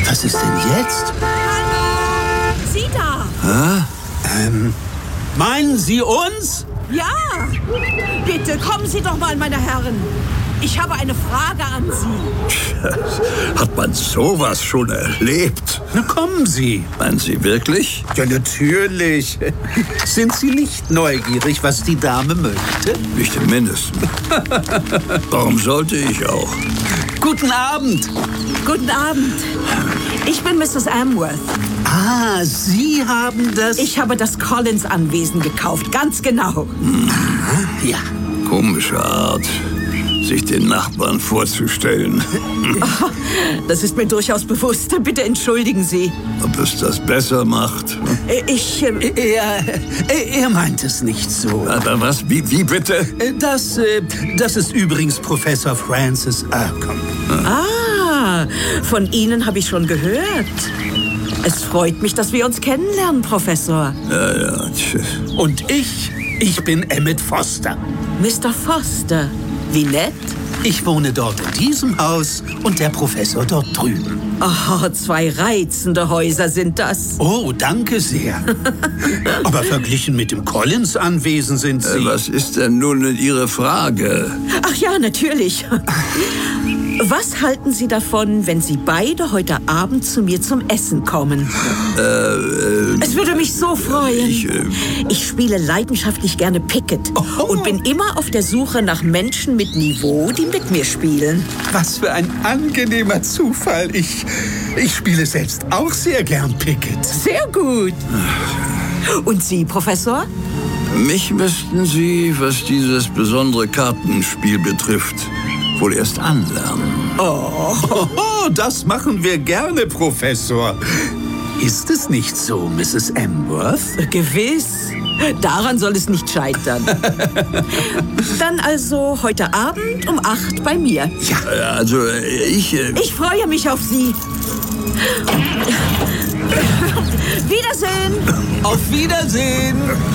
Was ist denn jetzt? Sie da! Meinen Sie uns? Ja! Bitte, kommen Sie doch mal, meine Herren. Ich habe eine Frage an Sie. Hat man sowas schon erlebt? Na, kommen Sie. Meinen Sie wirklich? Ja, natürlich. Sind Sie nicht neugierig, was die Dame möchte? Nicht im Mindesten. Warum sollte ich auch? Guten Abend. Guten Abend. Ich bin Mrs. Amworth. Ah, Sie haben das... Ich habe das Collins-Anwesen gekauft, ganz genau. Ja. Komische Art, sich den Nachbarn vorzustellen. Das ist mir durchaus bewusst. Bitte entschuldigen Sie. Ob es das besser macht? Er meint es nicht so. Aber was? Wie bitte? Das ist übrigens Professor Francis Ercombe. Ah, von Ihnen habe ich schon gehört. Es freut mich, dass wir uns kennenlernen, Professor. Ja. Und ich bin Emmett Foster. Mr. Foster, wie nett. Ich wohne dort in diesem Haus und der Professor dort drüben. Oh, 2 reizende Häuser sind das. Oh, danke sehr. Aber verglichen mit dem Collins-Anwesen sind Sie... Was ist denn nun Ihre Frage? Ach ja, natürlich. Was halten Sie davon, wenn Sie beide heute Abend zu mir zum Essen kommen? Es würde mich so freuen. Ich spiele leidenschaftlich gerne Picket und bin immer auf der Suche nach Menschen mit Niveau, die mit mir spielen. Was für ein angenehmer Zufall. Ich spiele selbst auch sehr gern Picket. Sehr gut. Und Sie, Professor? Mich müssten Sie, was dieses besondere Kartenspiel betrifft, wohl erst anlernen. Oh, das machen wir gerne, Professor. Ist es nicht so, Mrs. Amworth? Gewiss. Daran soll es nicht scheitern. Dann also heute Abend um 8 bei mir. Ja, also ich freue mich auf Sie. Wiedersehen. Auf Wiedersehen.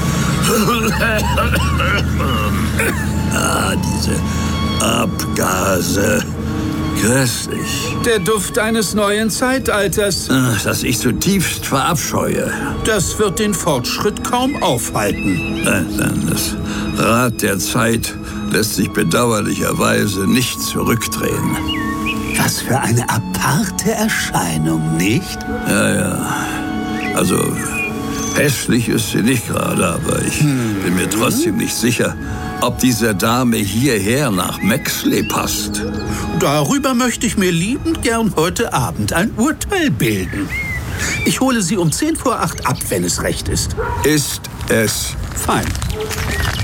diese Abgase. Köstlich. Der Duft eines neuen Zeitalters. Das ich zutiefst verabscheue. Das wird den Fortschritt kaum aufhalten. Das Rad der Zeit lässt sich bedauerlicherweise nicht zurückdrehen. Was für eine aparte Erscheinung, nicht? Ja. Also, hässlich ist sie nicht gerade, aber ich bin mir trotzdem nicht sicher, ob diese Dame hierher nach Maxley passt. Darüber möchte ich mir liebend gern heute Abend ein Urteil bilden. Ich hole Sie um 7:10 ab, wenn es recht ist. Ist es. Fein.